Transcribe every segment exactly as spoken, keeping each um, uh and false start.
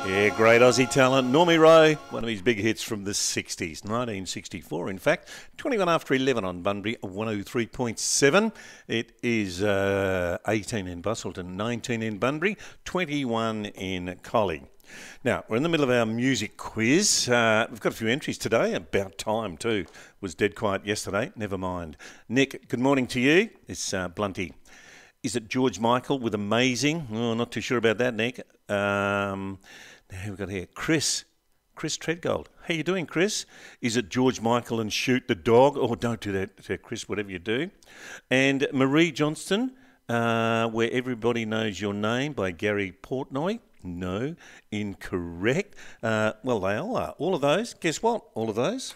Yeah, great Aussie talent. Normie Rowe, one of his big hits from the sixties, nineteen sixty-four in fact. twenty-one after eleven on Bunbury, one oh three point seven. It is uh, eighteen in Busselton, nineteen in Bunbury, twenty-one in Collie. Now, we're in the middle of our music quiz. Uh, we've got a few entries today. About time, too. Was dead quiet yesterday. Never mind. Nick, good morning to you. It's uh, Blunty. Is it George Michael with Amazing? Oh, not too sure about that, Nick. Um, now we've got here Chris. Chris Treadgold. How you doing, Chris? Is it George Michael and Shoot the Dog? Oh, don't do that, Chris, whatever you do. And Marie Johnston, uh, Where Everybody Knows Your Name by Gary Portnoy. No, incorrect. Uh, well, they all are. All of those. Guess what? All of those.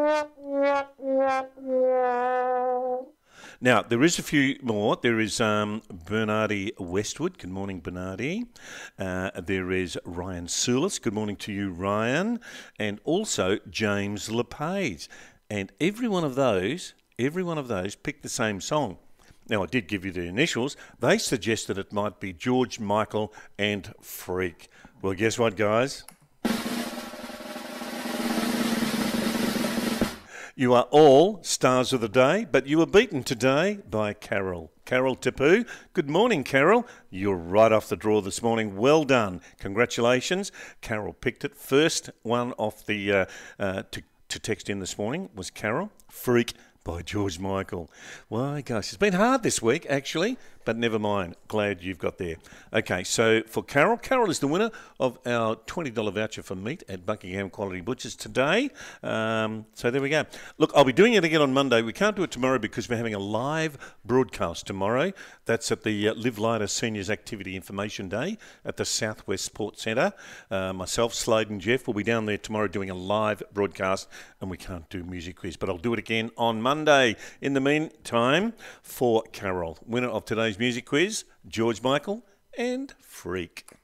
Now, there is a few more. There is um, Bernardi Westwood. Good morning, Bernardi. Uh, there is Ryan Soulis. Good morning to you, Ryan. And also James LePage. And every one of those, every one of those picked the same song. Now, I did give you the initials. They suggested it might be George Michael and Freak. Well, guess what, guys? You are all stars of the day, but you were beaten today by Carol. Carol Tapu. Good morning, Carol. You're right off the draw this morning. Well done. Congratulations. Carol picked it. First one off the uh, uh, to, to text in this morning was Carol. Freak by George Michael. Why, gosh, it's been hard this week, actually, but never mind. Glad you've got there. Okay, so for Carol, Carol is the winner of our twenty dollars voucher for meat at Buckingham Quality Butchers today. Um, so there we go. Look, I'll be doing it again on Monday. We can't do it tomorrow because we're having a live broadcast tomorrow. That's at the uh, Live Lighter Seniors Activity Information Day at the Southwest Sports Centre. Uh, myself, Slade and Jeff will be down there tomorrow doing a live broadcast, and we can't do music quiz, but I'll do it again on Monday. In the meantime, for Carol, winner of today's music quiz, George Michael and Freak.